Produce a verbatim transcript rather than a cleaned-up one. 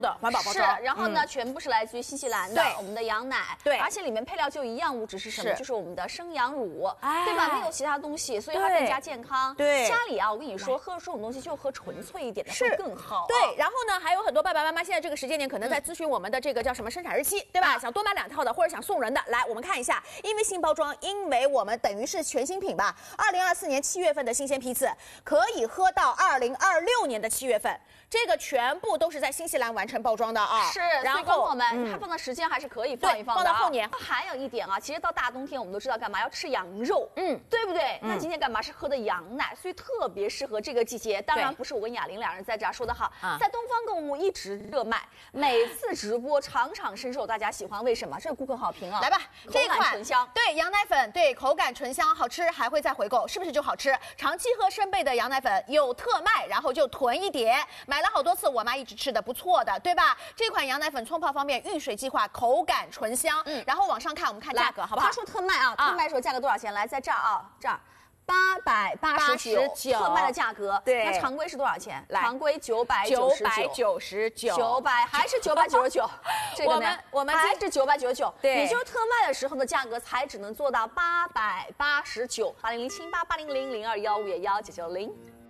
的环保包装， 是，然后呢，嗯、全部是来自于新西兰的我们的羊奶， 对， 而且里面配料就一样物质是什么？就是我们的生羊乳， 哎、 对吧？没有其他东西，所以它更加健康。 对， 家里啊，我跟你说，喝这种东西就喝纯粹一点的会更好、啊。 对，然后呢，还有很多爸爸妈妈现在这个时间点可能在咨询我们的这个叫什么生产日期，对吧？嗯、想多买两套的，或者想送人的，来，我们看一下，因为新包装，因为我们等于是全新品吧，二零二四年七月份的新鲜批次，可以喝到二零二六年的七月份。这个全部都是在新西兰完成包装的啊， 是， 然后我们、嗯、它放的时间还是可以放一放的、啊， 放到后年。 还有一点啊，其实到大冬天我们都知道干嘛要吃羊肉，嗯，对不对？嗯、那今天干嘛是喝的羊奶，所以特别适合这个季节。当然不是我跟雅玲两人在这儿说的好，在东方购物一直热卖，每次直播场场深受大家喜欢。为什么？这是顾客好评啊！ 来吧，这款醇香， 对羊奶粉，对口感醇香，好吃，还会再回购，是不是就好吃？长期喝生贝的羊奶粉有特卖，然后就囤一点，买了好多次，我妈一直吃的不错的，对吧？这款羊奶粉冲泡方便，遇水即化，口感醇香。嗯，然后往上看，我们看价格，好不好？ 他说特卖啊，特卖时候价格多少钱？来，在这儿啊，这儿。八百八十九，特卖的价格。 对， 那常规是多少钱？ 来， 常规九百九十九， 九十九， 九百还是九百九十九。这个呢， 我们还是九百九十九。 对， 也就是特卖的时候的价格才只能做到八百八十九。八零零七八八零零零二幺五幺九九零。